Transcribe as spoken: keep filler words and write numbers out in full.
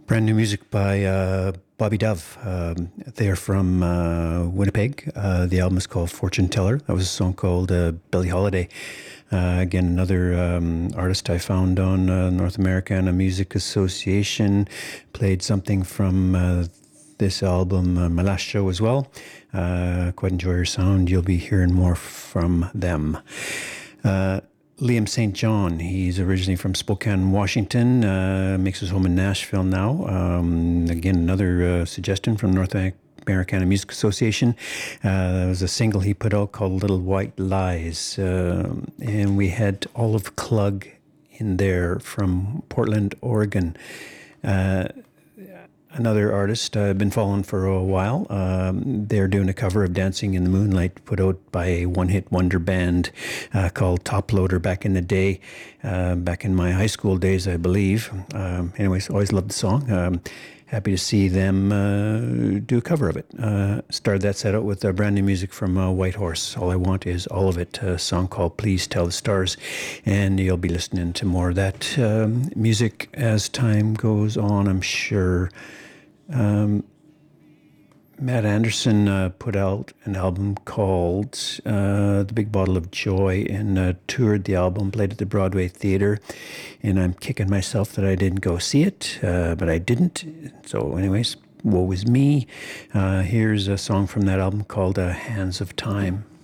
Brand new music by uh, Bobby Dove. Um, they're from uh, Winnipeg. Uh, the album is called Fortune Teller. That was a song called uh, Billie Holiday. Uh, again, another um, artist I found on uh, North Americana Music Association. Played something from uh, this album, uh, my last show as well. Uh, quite enjoy your sound. You'll be hearing more from them. Uh, Liam Saint John, he's originally from Spokane, Washington, uh, makes his home in Nashville now. Um, again, another uh, suggestion from North Americana Music Association. Uh, there was a single he put out called Little White Lies. Uh, and we had Olive Klug in there from Portland, Oregon. Uh, Another artist I've uh, been following for a while. Um, they're doing a cover of Dancing in the Moonlight put out by a one-hit wonder band uh, called Top Loader back in the day, uh, back in my high school days, I believe. Um, anyways, always loved the song. Um, happy to see them uh, do a cover of it. Uh, started that set out with uh, brand new music from uh, White Horse. All I Want Is All of It, a song called Please Tell the Stars. And you'll be listening to more of that um, music as time goes on, I'm sure. Um, Matt Anderson uh, put out an album called uh, The Big Bottle of Joy and uh, toured the album, played at the Broadway Theatre, and I'm kicking myself that I didn't go see it, uh, but I didn't. So anyways, woe is me. Uh, here's a song from that album called uh, Hands of Time.